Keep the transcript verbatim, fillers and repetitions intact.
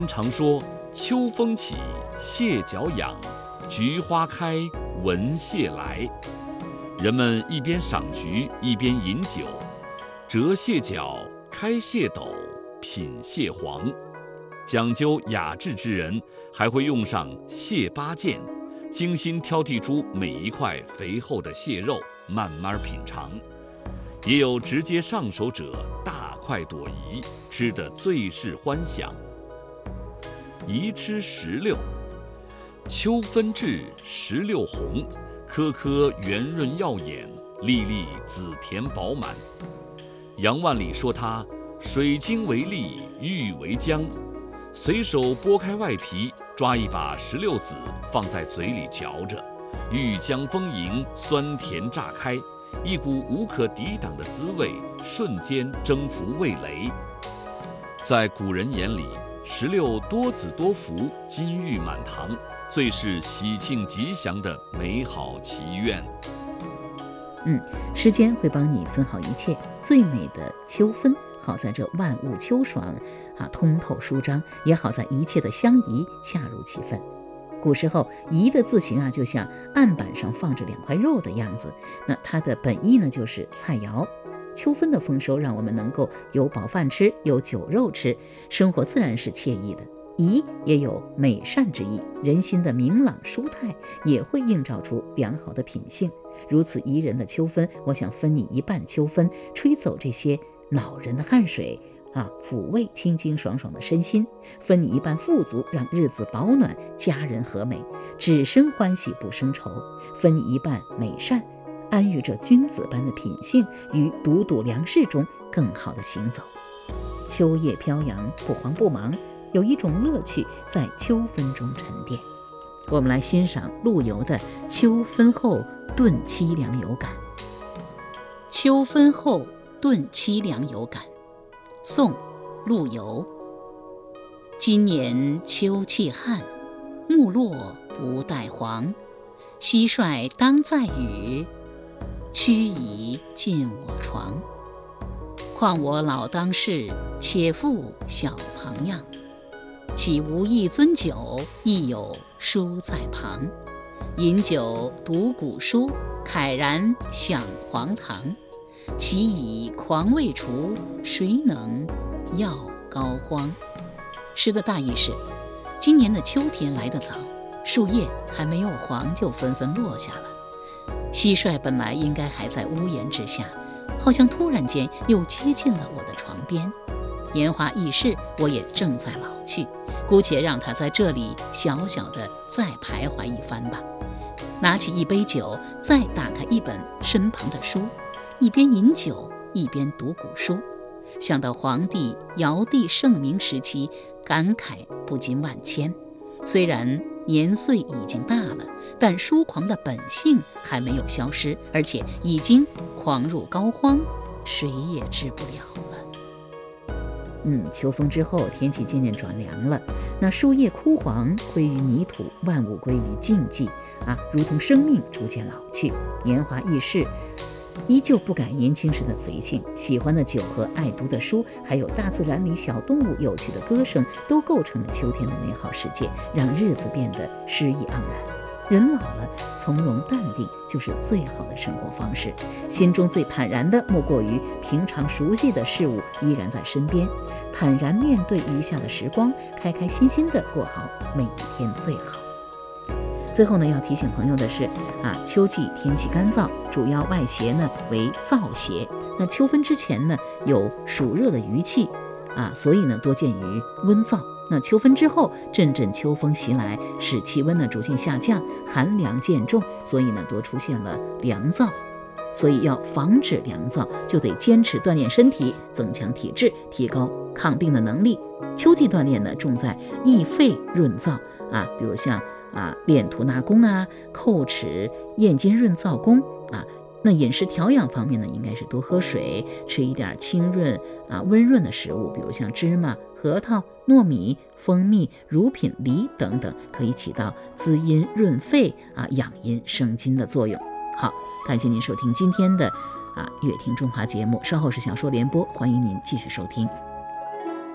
常说秋风起，蟹脚痒，菊花开，闻蟹来。人们一边赏菊，一边饮酒，折蟹脚，开蟹斗，品蟹黄。讲究雅致之人还会用上蟹八件，精心挑剔出每一块肥厚的蟹肉，慢慢品尝。也有直接上手者大快朵颐，吃得最是欢享。宜吃石榴，秋分至，石榴红，颗颗圆润耀眼，粒粒紫甜饱满。杨万里说它水晶为粒，玉为浆。随手剥开外皮，抓一把石榴籽放在嘴里嚼着，玉浆丰盈，酸甜炸开，一股无可抵挡的滋味瞬间征服味蕾。在古人眼里，石榴多子多福，金玉满堂，最是喜庆吉祥的美好祈愿。 嗯，时间会帮你分好一切，最美的秋分好在这万物秋爽啊，通透舒张，也好在一切的相宜恰如其分。古时候宜的字形啊，就像案板上放着两块肉的样子，那它的本意呢就是菜肴。秋分的丰收让我们能够有饱饭吃，有酒肉吃，生活自然是惬意的。宜也有美善之意，人心的明朗舒泰也会映照出良好的品性。如此宜人的秋分，我想分你一半秋分，吹走这些恼人的汗水啊，抚慰清清爽爽的身心，分你一半富足，让日子保暖，家人和美，只生欢喜不生愁；分你一半美善，安于这君子般的品性，于笃笃良事中更好的行走。秋叶飘扬，不慌不忙，有一种乐趣在秋分中沉淀。我们来欣赏陆游的《秋分后顿凄凉有感》。 秋分后顿凄凉有感，宋·陆游。今年秋气旱，木落不带黄。蟋蟀当在雨，驱蚁进我床。况我老当世，且复小旁样。岂无一樽酒，亦有书在旁。饮酒读古书，慨然想黄堂。其以狂未除，谁能药膏肓？诗的大意是，今年的秋天来得早，树叶还没有黄就纷纷落下了。蟋蟀本来应该还在屋檐之下，好像突然间又接近了我的床边。年华易逝，我也正在老去，姑且让它在这里小小的再徘徊一番吧。拿起一杯酒，再打开一本身旁的书，一边饮酒一边读古书，想到皇帝尧帝盛明时期，感慨不禁万千。虽然年岁已经大了，但书狂的本性还没有消失，而且已经狂入膏肓，谁也治不了了。 嗯，秋风之后，天气渐渐转凉了，那树叶枯黄，归于泥土，万物归于静寂啊，如同生命逐渐老去，年华易逝，依旧不改年轻时的随性。喜欢的酒和爱读的书，还有大自然里小动物有趣的歌声，都构成了秋天的美好世界，让日子变得诗意盎然。人老了，从容淡定就是最好的生活方式。心中最坦然的，莫过于平常熟悉的事物依然在身边，坦然面对余下的时光，开开心心的过好每一天最好。最后呢，要提醒朋友的是啊，秋季天气干燥，主要外邪呢为燥邪。那秋分之前呢，有暑热的余气啊，所以呢多见于温燥。那秋分之后，阵阵秋风袭来，使气温呢逐渐下降，寒凉渐重，所以呢多出现了凉燥。所以要防止凉燥，就得坚持锻炼身体，增强体质，提高抗病的能力。秋季锻炼呢重在益肺润燥啊，比如像啊练吐纳功啊、叩齿咽津润燥功啊。那饮食调养方面呢，应该是多喝水，吃一点清润啊温润的食物，比如像芝麻、核桃、糯米、蜂蜜、乳品、梨等等，可以起到滋阴润肺啊、养阴生津的作用。好，感谢您收听今天的啊乐听中华节目，稍后是小说联播，欢迎您继续收听。